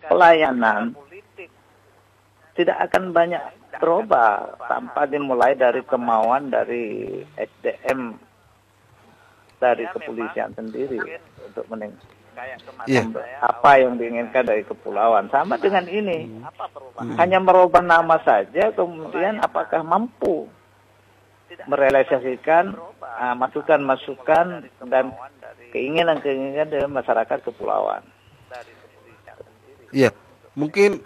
pelayanan tidak akan banyak berubah tanpa dimulai dari kemauan dari SDM dari kepolisian sendiri untuk apa yang diinginkan dari kepulauan. Sama dengan ini, hanya merubah nama saja, kemudian apakah mampu merealisasikan masukan-masukan dan keinginan-keinginan dari masyarakat kepulauan. Iya, mungkin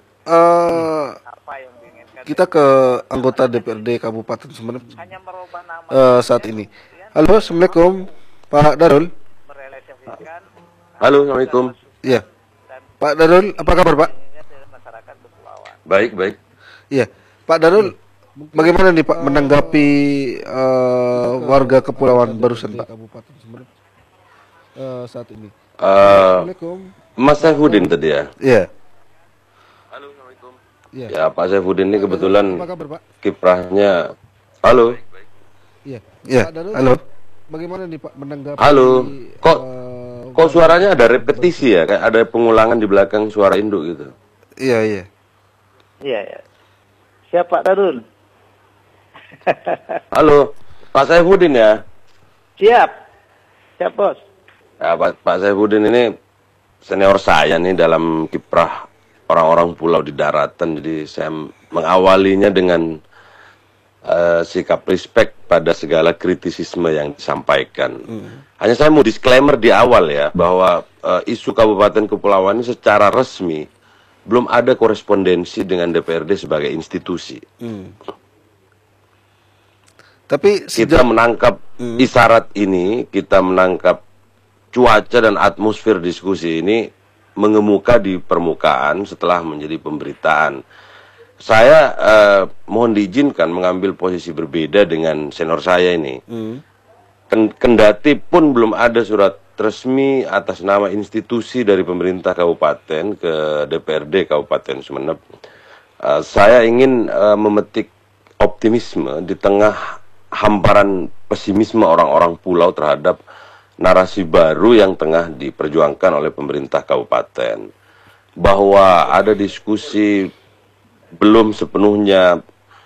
kita ke anggota DPRD Kabupaten Sumeneb saat ini. Halo, assalamualaikum, Pak Darul. Halo, assalamualaikum. Iya, Pak Darul, apa kabar, Pak? Baik, baik. Iya, Pak Darul, bagaimana nih Pak menanggapi warga kepulauan barusan, Pak? Kabupaten Sumeneb saat ini. Assalamualaikum. Mas Saifuddin tadi ya? Iya. Halo, assalamualaikum. Ya, Pak Saifuddin ini kebetulan apa kabar, Pak? kiprahnya. Halo. Iya. Iya. Halo. Bagaimana nih Pak menanggapi? Halo. Kok suaranya ada repetisi ya? Kayak ada pengulangan di belakang suara induk gitu. Iya, iya. Iya, ya. Siapa Darul? Halo, Pak Saifuddin ya? Siap. Siap, Bos. Ya, Pak Saifuddin ini senior saya nih dalam kiprah orang-orang pulau di daratan. Jadi saya mengawalinya dengan sikap respect pada segala kritisisme yang disampaikan. Hanya saya mau disclaimer di awal ya, bahwa isu Kabupaten Kepulauan ini secara resmi belum ada korespondensi dengan DPRD sebagai institusi. Tapi kita menangkap isyarat ini, kita menangkap cuaca dan atmosfer diskusi ini mengemuka di permukaan setelah menjadi pemberitaan. Saya mohon diizinkan mengambil posisi berbeda dengan senior saya ini. Kendati pun belum ada surat resmi atas nama institusi dari pemerintah kabupaten ke DPRD Kabupaten Sumeneb, saya ingin memetik optimisme di tengah hamparan pesimisme orang-orang pulau terhadap narasi baru yang tengah diperjuangkan oleh pemerintah kabupaten, bahwa ada diskusi belum sepenuhnya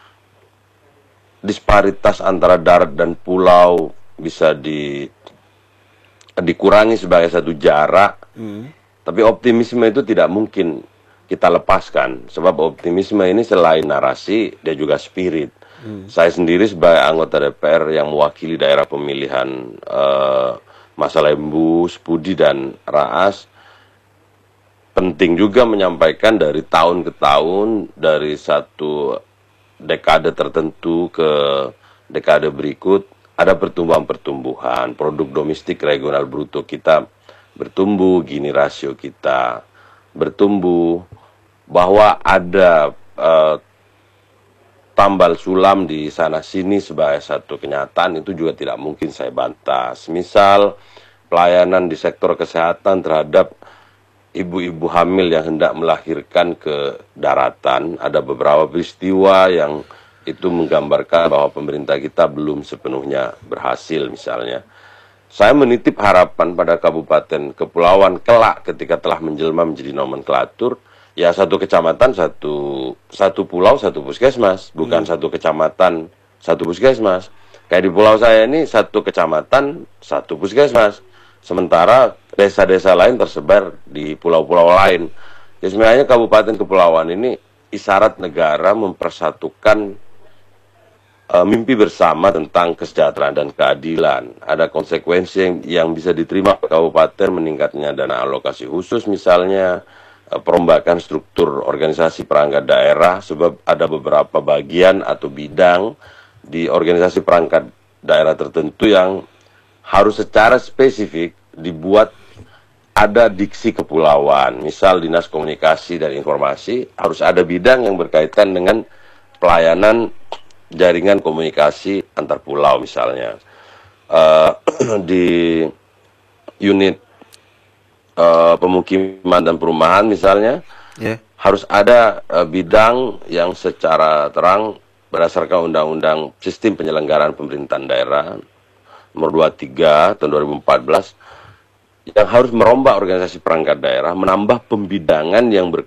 disparitas antara darat dan pulau bisa dikurangi sebagai satu jarak. Tapi optimisme itu tidak mungkin kita lepaskan, sebab optimisme ini selain narasi, dia juga spirit. Saya sendiri sebagai anggota DPR yang mewakili daerah pemilihan Masalembu, Sepudi, dan Raas, penting juga menyampaikan dari tahun ke tahun, dari satu dekade tertentu ke dekade berikut, ada pertumbuhan-pertumbuhan. Produk domestik regional bruto kita bertumbuh, Gini rasio kita bertumbuh, bahwa ada tambal sulam di sana-sini sebagai satu kenyataan, itu juga tidak mungkin saya bantah. Misal, pelayanan di sektor kesehatan terhadap ibu-ibu hamil yang hendak melahirkan ke daratan, ada beberapa peristiwa yang itu menggambarkan bahwa pemerintah kita belum sepenuhnya berhasil misalnya. Saya menitip harapan pada Kabupaten Kepulauan kelak ketika telah menjelma menjadi nomenklatur, ya satu kecamatan, satu pulau, satu puskesmas, bukan satu kecamatan, satu puskesmas. Kayak di pulau saya ini satu kecamatan, satu puskesmas. Sementara desa-desa lain tersebar di pulau-pulau lain. Ya sebenarnya Kabupaten Kepulauan ini isyarat negara mempersatukan mimpi bersama tentang kesejahteraan dan keadilan. Ada konsekuensi yang bisa diterima kabupaten, meningkatnya dana alokasi khusus misalnya, perombakan struktur organisasi perangkat daerah, sebab ada beberapa bagian atau bidang di organisasi perangkat daerah tertentu yang harus secara spesifik dibuat ada diksi kepulauan. Misal Dinas Komunikasi dan Informasi harus ada bidang yang berkaitan dengan pelayanan jaringan komunikasi antar pulau misalnya. Di unit pemukiman dan perumahan misalnya, harus ada bidang yang secara terang berdasarkan Undang-Undang Sistem Penyelenggaraan Pemerintahan Daerah nomor 23 tahun 2014 yang harus merombak organisasi perangkat daerah, menambah pembidangan yang